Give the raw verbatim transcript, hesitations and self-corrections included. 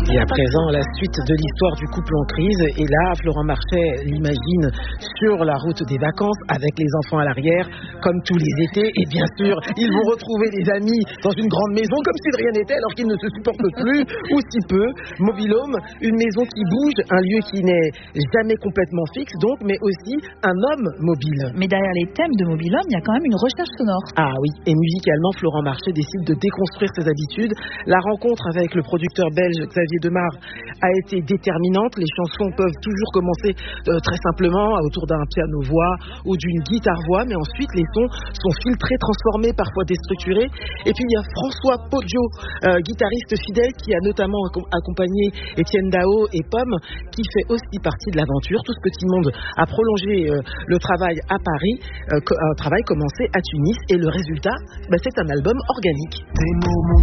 Et à présent, la suite de l'histoire du couple en crise. Et là, Florent Marchais l'imagine sur la route des vacances avec les enfants à l'arrière, comme tous les étés. Et bien sûr, ils vont retrouver des amis dans une grande maison, comme si de rien n'était, alors qu'ils ne se supportent plus, ou si peu. Mobilhome, une maison qui bouge, un lieu qui n'est jamais complètement fixe, donc, mais aussi un homme mobile. Mais derrière les thèmes de Mobilhome, il y a quand même une recherche sonore. Ah oui, et musicalement, Florent Marchais décide de déconstruire ses habitudes. La rencontre avec le producteur belge Xavier Demar a été déterminante. Les chansons peuvent toujours commencer euh, très simplement autour d'un piano-voix ou d'une guitare-voix, mais ensuite les sons sont filtrés, transformés, parfois déstructurés. Et puis il y a François Poggio, euh, guitariste fidèle qui a notamment accompagné Étienne Dao et Pomme, qui fait aussi partie de l'aventure. Tout ce petit monde a prolongé euh, le travail à Paris, euh, un travail commencé à Tunis, et le résultat, bah, c'est un album organique.